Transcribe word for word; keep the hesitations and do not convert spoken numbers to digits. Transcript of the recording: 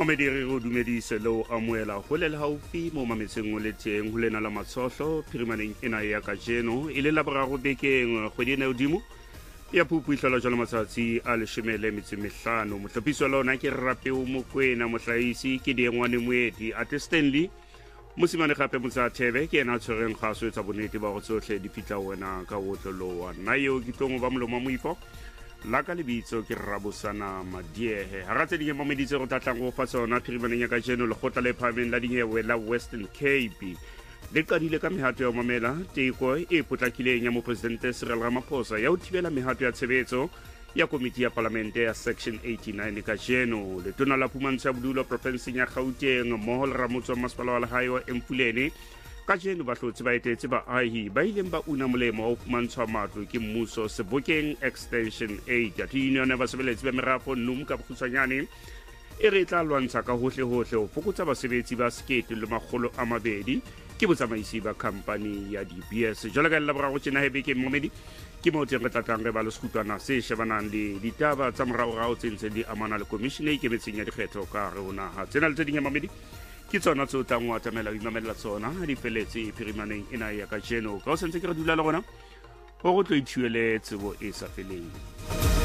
Mamedi re go dumedise le o amoela go le haufi mo mametseng o le teng go lena la matsohlo phirimaneng ena ya ka jeno e le la borago bekeng kgwedi ena odimo ya Phupu itlhola jalo matsatsi a leshomele metsi mehlano motlhopiso lona ke Rapeo Mokwena mohlaisi ke Diengwane Moedi ate Stanley mosimane gape motsa thebe ke ena tshwereng kgaso etsa bonnete ba go tsohle di fitla wena ka wotlolowa nna yo ke tongo ba moloma moifo la ka lebitso ke Rabosana Madiehe ha ratse dinge mameditse go tlatlang go fa tsona phirimaneng ya ka jeno le gotla le phameng la dinyewe la Western Cape le qadile ka mehato ya mamela teko e potlakileng ya mopresidente Cyril Ramaphosa ya ho thibela mehato ya tshebetso ya komiti ya parlamente ya section eighty-nine ka jeno le tona la phumantsho ya bodulo provinseng ya Gauteng mmoho le ramotso masepala wa lehae wa Empuleni ka jeno ba hlotse ba etetse baahi ba ileng ba una molemo wa ho fumantshwa matlo ke mmuso Sebokeng extension eight ya union ya basebeletsi ba merafo num ka bokgutshwanyane e re tla lwantsha ka hohle hohle ho fokotsa basebetsi ba sekete le makgolo a mabedi ke botsamaisi ba company ya D B S jalo ka la borago tjena hebe ke momedi ke mo teng re tlatlang re ba le sekutwana se shebanang le ditaba tsa moraorao tse ntse di amana le commission e ikemetseng ya dikgetho ka re ona ha tsena le tse ding ya mamedi ke tsona tse o tlang wa tamela o imamela tsona di feletse phirimaneng ena ya ka jeno ka o sentse ke re dula le gona go go tlo ithuele tsebo e sa feleng.